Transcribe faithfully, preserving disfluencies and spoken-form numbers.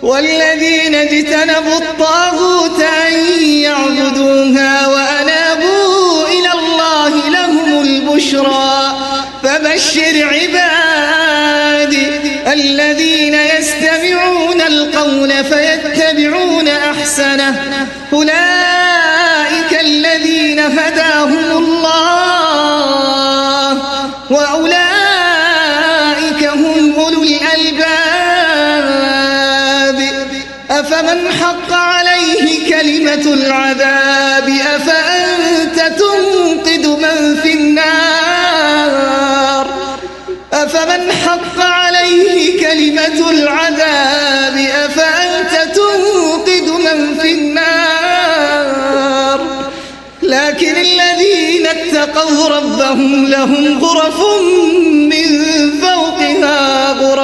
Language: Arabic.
والذين اجتنبوا الطاغوت أن يعبدوها وأنابوا إلى الله لهم البشرى فبشر عبادي الذين يستمعون القول فيتبعون أحسنه أولئك الذين هداهم الله وأولئك هم أولو الألباب أفمن حق عليه كلمة العذاب أفأنت تنقذ من في النار أفمن حق عليه كلمة العذاب أفأنت تنقذ من في النار لكن الذين اتقوا ربهم لهم غرف